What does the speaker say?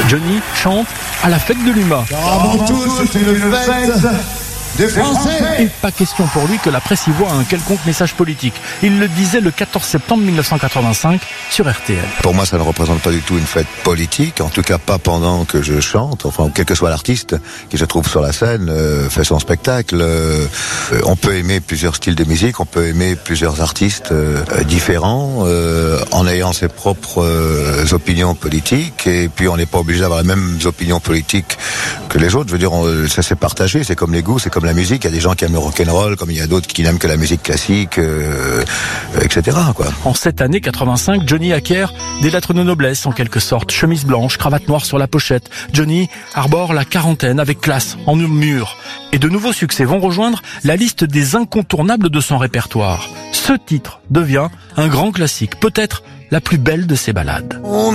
Johnny chante à la fête de l'UMA. Avant tout, c'est une fête des Français. Et pas question pour lui que la presse y voit un quelconque message politique. Il le disait le 14 septembre 1985 sur RTL. Pour moi, ça ne représente pas du tout une fête politique, en tout cas pas pendant que je chante, enfin, quel que soit l'artiste qui se trouve sur la scène, fait son spectacle. On peut aimer plusieurs styles de musique, on peut aimer plusieurs artistes différents, en ayant ses propres opinions politiques, et puis on n'est pas obligé d'avoir les mêmes opinions politiques que les autres. Je veux dire, ça s'est partagé, c'est comme les goûts, c'est comme la musique. Il y a des gens qui aiment le rock'n'roll, comme il y a d'autres qui n'aiment que la musique classique, etc., quoi. En cette année 85, Johnny acquiert des lettres de noblesse en quelque sorte. Chemise blanche, cravate noire sur la pochette. Johnny arbore la quarantaine avec classe, en mur. Et de nouveaux succès vont rejoindre la liste des incontournables de son répertoire. Ce titre devient un grand classique, peut-être la plus belle de ses ballades.